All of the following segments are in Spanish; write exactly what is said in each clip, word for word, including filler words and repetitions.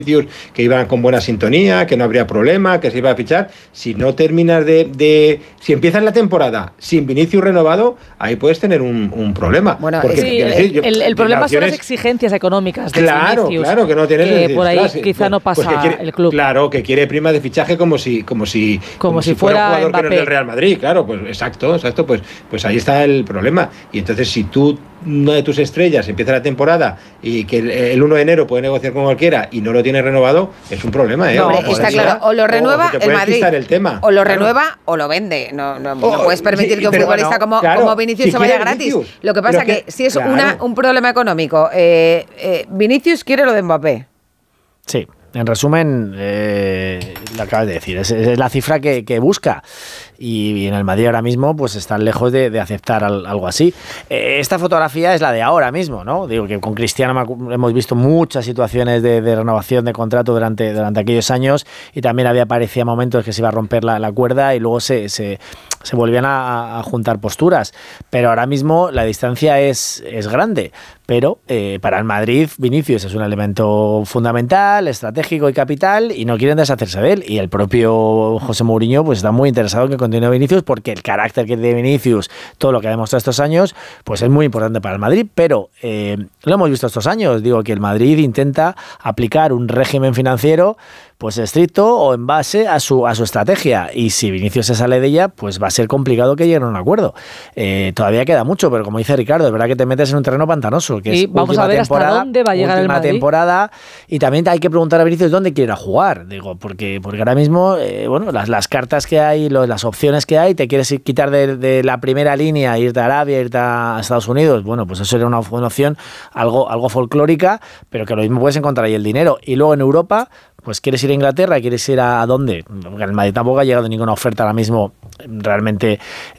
que iban con buena sintonía, que no habría problema, que se iba a fichar. Si no terminas de, de si empiezas la temporada sin Vinicius renovado, ahí puedes tener un, un problema. Bueno, porque, sí, decir, el, yo, el, el problema son las es, exigencias económicas de claro, Vinicius, claro, que no tienes que decir, por ahí claro, quizá pues, no pasa pues que quiere, el club. Claro, que quiere prima de fichaje como si como si como, como si, si fuera, fuera un jugador Mbappé. Que no es del Real Madrid, claro, pues exacto, exacto, pues pues ahí está el problema. Y entonces si tú, una de tus estrellas, empieza la temporada y que el, el uno de enero puede negociar con cualquiera y no lo tiene renovado, es un problema, ¿eh? No, o, está claro, o lo renueva o el Madrid, el tema, o lo claro. renueva o lo vende. No, no, no oh, puedes permitir sí, que un futbolista bueno, como, claro, como Vinicius si se vaya gratis. Vinicius, Lo que pasa que, que si es claro. una, un problema económico, eh, eh, Vinicius quiere lo de Mbappé. Sí. En resumen, eh, lo acabas de decir, es, es la cifra que, que busca y, y en el Madrid ahora mismo pues están lejos de, de aceptar al, algo así. Eh, esta fotografía es la de ahora mismo, ¿no? Digo que con Cristiano hemos visto muchas situaciones de, de renovación de contrato durante, durante aquellos años y también había parecía momentos que se iba a romper la, la cuerda y luego se, se, se volvían a, a juntar posturas. Pero ahora mismo la distancia es, es grande. Pero eh, para el Madrid, Vinicius es un elemento fundamental, estratégico y capital, y no quieren deshacerse de él. Y el propio José Mourinho pues está muy interesado en que continúe Vinicius, porque el carácter que tiene Vinicius, todo lo que ha demostrado estos años, pues es muy importante para el Madrid. Pero eh, lo hemos visto estos años, digo que el Madrid intenta aplicar un régimen financiero pues estricto o en base a su a su estrategia, y si Vinicius se sale de ella, pues va a ser complicado que lleguen a un acuerdo. Eh, todavía queda mucho, pero como dice Ricardo, es verdad que te metes en un terreno pantanoso, que y es vamos a ver hasta dónde va a llegar el Madrid. Temporada, y también hay que preguntar a Vinicius dónde quiere ir a jugar, digo, porque porque ahora mismo, eh, bueno, las, las cartas que hay, los, las opciones que hay, te quieres quitar de, de la primera línea, irte a Arabia, irte a Estados Unidos, bueno, pues eso sería una, una opción algo, algo folclórica, pero que lo mismo puedes encontrar ahí el dinero. Y luego en Europa, pues quieres ir a Inglaterra, quieres ir a, a dónde. El Madrid tampoco ha llegado ninguna oferta ahora mismo realmente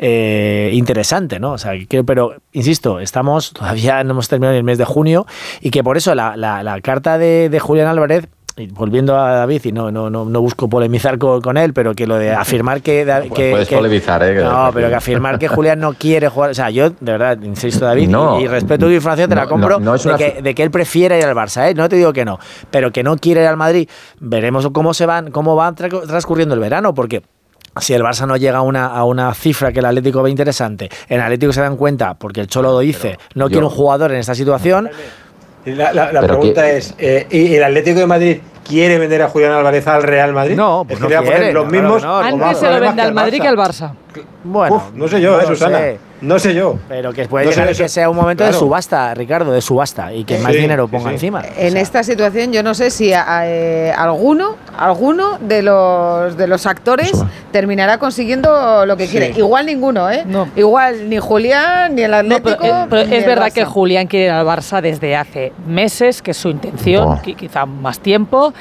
eh, interesante, ¿no? O sea, que, pero insisto, estamos todavía no hemos terminado el mes de junio y que por eso la, la, la carta de, de Julián Álvarez, y volviendo a David, y no, no, no, no busco polemizar con, con él, pero que lo de afirmar que... que Puedes que, polemizar, ¿eh? No, pero que afirmar que Julián no quiere jugar... O sea, yo, de verdad, insisto, David, no, y, y respeto tu información, te no, la compro, no, no de, que, de que él prefiere ir al Barça, ¿eh? No te digo que no, pero que no quiere ir al Madrid. Veremos cómo se van, cómo va transcurriendo el verano, porque... Si el Barça no llega a una, a una cifra que el Atlético ve interesante, en el Atlético se dan cuenta, porque el Cholo lo dice, no yo, quiere un jugador en esta situación... La, la, la pregunta que, es, eh, ¿y el Atlético de Madrid quiere vender a Julián Álvarez al Real Madrid? No, pues es no que quiere, poner los no, mismos. No, no, Antes se lo vende al Madrid que al Barça. Bueno, Uf, no sé yo, no eh, Susana. Sé. No sé yo. Pero que puede no llegar sé que sea un momento claro. de subasta, Ricardo, de subasta, y que sí, más dinero ponga sí, sí. encima. En o sea. esta situación yo no sé si eh, alguno, alguno de los de los actores Eso. terminará consiguiendo lo que sí. quiere. Igual ninguno, ¿eh? No. Igual ni Julián, ni el Atlético. No, pero, eh, pero es verdad Barça. que Julián quiere ir al Barça desde hace meses, que es su intención, oh. quizá más tiempo,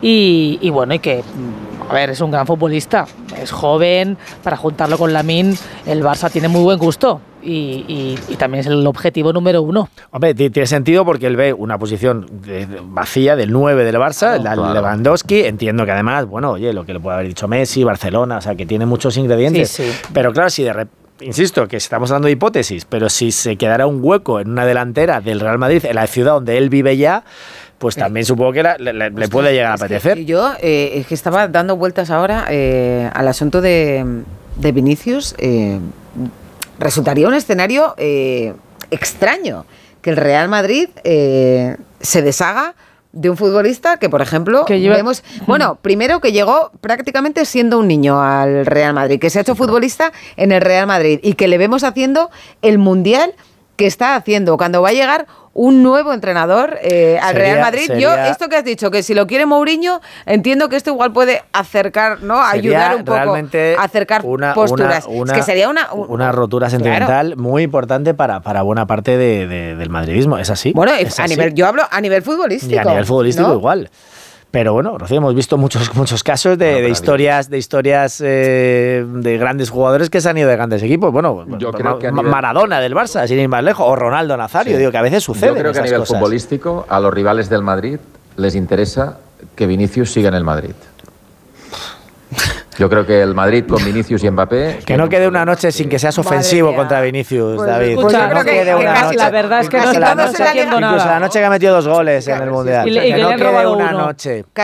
y, y bueno, y que... A ver, es un gran futbolista, es joven, para juntarlo con Lamine, el Barça tiene muy buen gusto y, y, y también es el objetivo número uno. Hombre, tiene sentido porque él ve una posición de, de, vacía del nueve del Barça, claro, la, claro. Lewandowski, entiendo que además, bueno, oye, lo que le puede haber dicho Messi, Barcelona, o sea, que tiene muchos ingredientes, sí, sí. Pero claro, si de repente... Insisto, que estamos hablando de hipótesis, pero si se quedara un hueco en una delantera del Real Madrid, en la ciudad donde él vive ya, pues también supongo que la, le, le, le puede llegar a apetecer. Que yo eh, es que estaba dando vueltas ahora eh, al asunto de, de Vinicius. Eh, resultaría un escenario eh, extraño que el Real Madrid eh, se deshaga de un futbolista que, por ejemplo, que lleva... vemos... Bueno, primero que llegó prácticamente siendo un niño al Real Madrid, que se ha hecho futbolista en el Real Madrid y que le vemos haciendo el Mundial que está haciendo. Cuando va a llegar un nuevo entrenador eh, al sería, Real Madrid, sería... yo, esto que has dicho, que si lo quiere Mourinho, entiendo que esto igual puede acercar, ¿no? Ayudar un poco a acercar una, posturas. Una, una, es que sería una... Un, una rotura sentimental claro. muy importante para, para buena parte de, de, del madridismo, ¿es así? Bueno, ¿Es a así? nivel, yo hablo a nivel futbolístico. Y a nivel futbolístico ¿no? igual. Pero bueno, Rocío, hemos visto muchos muchos casos de, de historias de historias eh, de grandes jugadores que se han ido de grandes equipos. Bueno, yo creo que a nivel... Maradona del Barça, sin ir más lejos, o Ronaldo Nazario, sí. digo que a veces sucede. Yo creo que a nivel cosas. futbolístico, a los rivales del Madrid les interesa que Vinicius siga en el Madrid. Yo creo que el Madrid con Vinicius y Mbappé... Que no quede una noche sin que seas ofensivo contra Vinicius, Pues, David. escucha, que no que- quede que una casi noche. la verdad es que no Incluso está la noche- haciendo incluso nada. la noche que ha metido dos goles en el Mundial. Y le- y que que no le han quede robado una uno. noche.